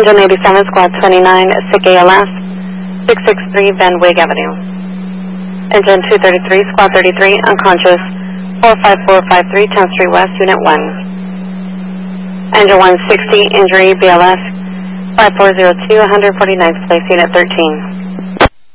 Engine 87, Squad 29, SIC ALS, 663 Van Wyck Avenue. Engine 233, Squad 33, unconscious, 45453, 10th Street West, Unit 1. Engine 160, injury, BLS, 5402, 149th Place, Unit 13.